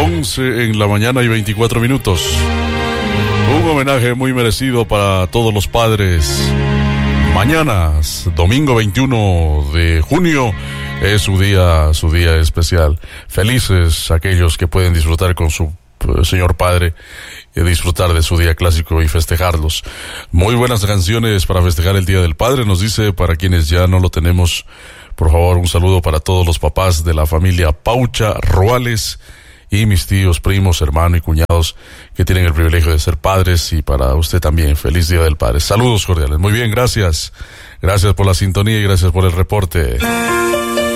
11 en la mañana y 24 minutos. Un homenaje muy merecido para todos los padres. Mañana, domingo 21 de junio, es su día especial. Felices aquellos que pueden disfrutar con su señor padre y disfrutar de su día clásico y festejarlos. Muy buenas canciones para festejar el Día del Padre, nos dice, para quienes ya no lo tenemos. Por favor, un saludo para todos los papás de la familia Paucha Ruales y mis tíos, primos, hermanos y cuñados que tienen el privilegio de ser padres, y para usted también, feliz Día del Padre. Saludos cordiales. Muy bien, gracias. Gracias por la sintonía y gracias por el reporte.